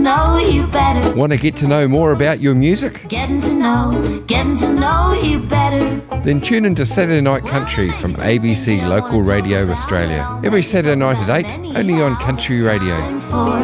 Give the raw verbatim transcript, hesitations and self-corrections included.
know you better. Want to get to know more about your music? Getting to know, getting to know you better. Then tune into Saturday Night Country from A B C Local Radio Australia. Every Saturday night at eight, only on Country Radio. For